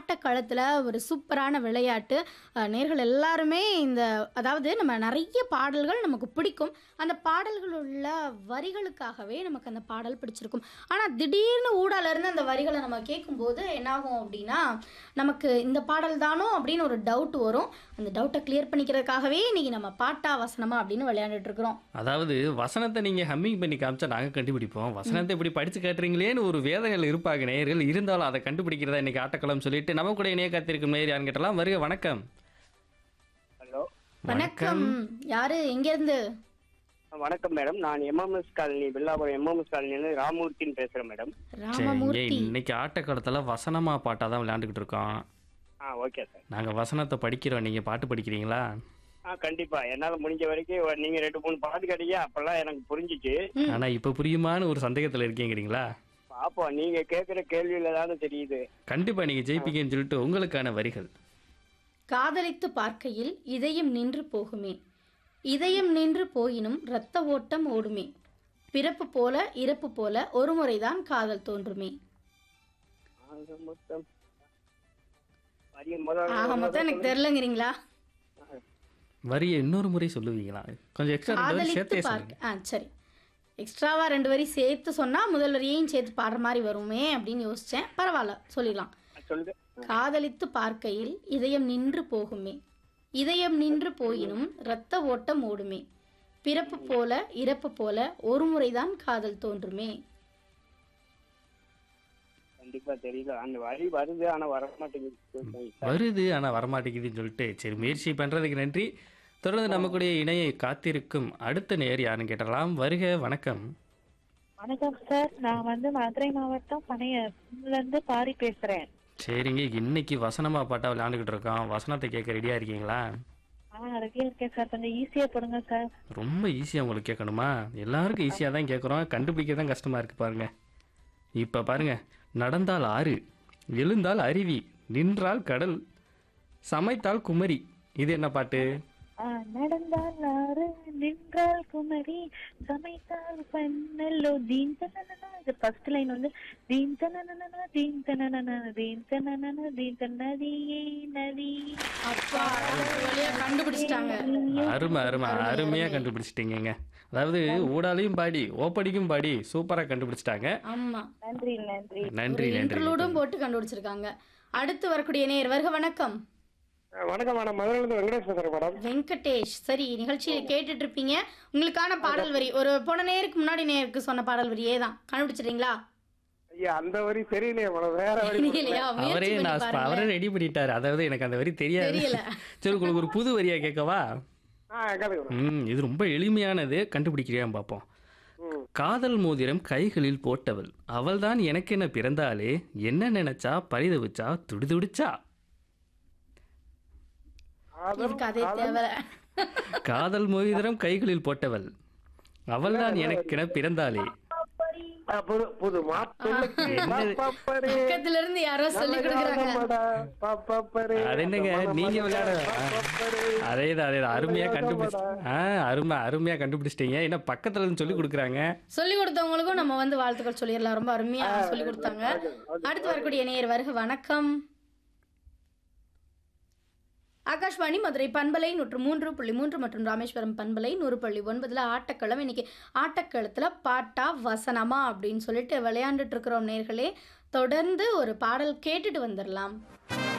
ஆட்டக்களத்துல ஒரு சூப்பரான விளையாட்டு. நேயர்கள் எல்லாருமே அதாவது நம்ம நெறைய பாடல்கள் நமக்கு பிடிக்கும். அந்த பாடல்கள் உள்ள வரிகளுக்காகவே நமக்கு அந்த பாடல் பிடிச்சிருக்கும். ஆனா திடீர்னு ஊடாலருந்து அந்த வரிகள நம்ம கேட்கும்போது என்னாகும் அப்டின்னா, நமக்கு இந்த பாடல் தானோ அப்படின்னு ஒரு டவுட் வரும். அந்த டவுட்ட கிளியர் பண்ணிக்கிறதுக்காகவே இன்னைக்கு நம்ம பாட்டா வசனமா அப்படின்னு விளையாண்டுட்டு இருக்கிறோம். அதாவது வசனத்த நீங்க ஹம்மிங் பண்ணி காமிச்சா நாங்க கண்டுபிடிப்போம். வசனத்த இப்படி படிச்சு காட்டுறீங்களேன்னு ஒரு வேதனையில இருப்பாங்க நேயர்கள். இருந்தாலும் அத கண்டுபிடிக்கிறதா இன்னைக்கு ஆட்டக்களம் சொல்லிட்டு நம்ம கூட இணைய காத்திருக்கும் நேயர் யாருன்னு கேட்டலாம். வருக வணக்கம். ஹலோ. வணக்கம். யாரு? எங்கேருந்து? வணக்கம் மேடம். நான் எம்எம்எஸ் காலனி, வில்லாபுரம் எம்எம்எஸ் காலனிலேருந்து ராமூர்த்தின்னு பேசுகிறேன் மேடம். சரிங்க. ராமமூர்த்தி. இன்னைக்கு ஆட்டக்களத்துல வசனமா பாட்டா தான் விளையாண்டுக்கிட்டு இருக்கோம். Okay sir. நாங்க வசனத்தை படிக்கிறோம். நீங்க பாட்டு படிக்கிறீங்களா? கண்டிப்பாக என்னால் முடிஞ்ச வரைக்கும் நீங்கள் 2-3 பாட்டு கேட்டீங்க, அப்போல்லாம் எனக்கு புரிஞ்சிச்சு. ஆனா இப்ப புரியுமான்னு ஒரு சந்தேகத்துல இருக்கீங்கிறீங்களா? பாப்போம், நீங்கள் கேட்குற கேள்வியில் தானே தெரியுது. கண்டிப்பா நீங்க ஜெயிப்பீங்கன்னு சொல்லிட்டு உங்களுக்கான வரிகள். காதலித்து பார்க்கையில் இதயம் நின்று போகுமே, இதயம் நின்று போயினும் இரத்த ஓட்டம் ஓடுமே, பிறப்பு போல இறப்பு போல ஒரு முறைதான் காதல் தோன்றுமே. ஆக மொத்தம் வரிய முதல் ஆக மொத்தம் எனக்கு தெரியலங்கிறீங்களா? வரியை இன்னொரு முறை சொல்லுவீங்களா? கொஞ்சம் எக்ஸ்ட்ரா 2 வரி காதலித்து சேர்த்தே சொல்லுங்க. பார்க்க சரி, எக்ஸ்ட்ராவா 2 வரி சேர்த்து சொன்னா முதல் வரியையும் சேர்த்து பாடுற மாதிரி வருமே அப்படின்னு யோசிச்சேன். பரவாயில்ல, சொல்லிடலாம். சொல்லுங்க. காதலித்து பார்க்கையில் இதயம் நின்று போகுமே, இதயம் நின்று போயினும் இரத்த ஓட்டம் ஓடுமே, பிறப்பு போல இறப்பு போல ஒரு முறைதான் காதல் தோன்றுமே. கண்டிப்பாக தெரியல. அந்த வரி வருது, ஆனால் வர மாட்டேங்குது. வருது ஆனா வரமாட்டேங்குதுன்னு சொல்லிட்டு சரி, முயற்சி பண்றதுக்கு நன்றி. தொடர்ந்து நம்ம கூட இணைய காத்திருக்கும் அடுத்த நேர் யாருன்னு கேட்டலாம். வருக வணக்கம். வணக்கம் சார். நான் மதுரை மாவட்டம் பனையூர்ல இருந்து பாரி பேசுறேன். சரிங்க, இன்னைக்கு வசனமா பாட்டா விளையாண்டுக்கிட்டு இருக்கோம். வசனத்தை கேட்க ரெடியா இருக்கீங்களா? ரெடியா இருக்கேன் சார். கொஞ்சம் ஈஸியா போடுங்க சார். ரொம்ப ஈஸியா உங்களுக்கு கேட்கணுமா? எல்லாருக்கும் ஈஸியா தான் கேட்குறோம், கண்டுபிடிக்க தான் கஷ்டமா இருக்கு பாருங்க. இப்ப பாருங்க. நடந்தால் ஆறு, எழுந்தால் அருவி, நின்றால் கடல், சமைத்தால் குமரி. இது என்ன பாட்டு? நடந்தால் ஆறு, நின்றால் குமரி, சமைத்தால் பன்னல்லோ தீன் தனனனா. இது ஃபர்ஸ்ட் லைன் தீன் தனனனா தீன் தனனனா தீன் தனனனா தீன் நதியே நதி. அப்பா, வழியா கண்டுபிடிச்சிட்டாங்க. அருமை அருமை, அருமையா கண்டுபிடிச்சிட்டீங்க. அதாவது ஊடாலையும் பாடி ஓப்படிக்கும் பாடி சூப்பரா கண்டுபிடிச்சிட்டாங்க. ஆமா, நன்றி நன்றி நன்றி நன்றி. இன்டர்லூடும் போட்டு கண்டுபிடிச்சிருக்காங்க. அடுத்து வரக்கூடிய நேர் வருக வணக்கம். வணக்கம் மேடம். மதுரையிலேருந்து வெங்கடேஷ் பேசுகிறேன் மேடம். வெங்கடேஷ். சரி, நிகழ்ச்சியை கேட்டுட்டு இருப்பீங்க. உங்களுக்கான பாடல் வரி ஒரு போன நேருக்கு முன்னாடி நேருக்கு சொன்ன பாடல் வரியே தான். கண்டுபிடிச்சிட்டீங்களா? ஐயா, அந்த வரி தெரியலையே மேடம், வேற வரி. தெரியலையா? முயற்சி அவரே பண்ணி அவரே பாருங்க. ரெடி பண்ணிட்டாரு. அதாவது எனக்கு அந்த வரி தெரியாது. தெரியல. சரி, உங்களுக்கு ஒரு புது வரியா கேட்கவா? கேளுங்க. இது ரொம்ப எளிமையானது, கண்டுபிடிக்கிறியான்னு பார்ப்போம். காதல் மோதிரம் கைகளில் போட்டவள், அவள்தான் எனக்கென பிறந்தாலே, என்ன நினைச்சா பரிதவிச்சா துடிதுடிச்சா. இதுக்கு அதே தேவை. காதல் மோதிரம் கைகளில் போட்டவள், அவள்தான் எனக்கென பிறந்தாலே. புது மாப்பிள்ளைக்கு பாப்பாப்பரே, பக்கத்துல இருந்து யாரோ சொல்லி கொடுக்குறாங்க. பாப்பாப்பரே. அது என்னங்க நீங்க விளையாட? அதேதான் அருமையா கண்டுபிடிச்சு. அருமையா கண்டுபிடிச்சிட்டீங்க. ஏன்னா பக்கத்துல இருந்து சொல்லி கொடுக்குறாங்க. சொல்லி கொடுத்தவங்களுக்கும் நம்ம வாழ்த்துக்கள் சொல்லிடலாம். ரொம்ப அருமையா சொல்லி கொடுத்தாங்க. அடுத்து வரக்கூடிய நேயர் வருக வணக்கம். ஆகாஷ்வாணி மதுரை பண்பலை 103.3 மற்றும் ராமேஸ்வரம் பண்பலை 100.9 ஆட்டக்களம். இன்னைக்கு ஆட்டக்களத்துல பாட்டா வசனமா அப்படின்னு சொல்லிட்டு விளையாண்டுட்டு இருக்கிறோம் நேர்களே. தொடர்ந்து ஒரு பாடல் கேட்டுட்டு வந்துடலாம்.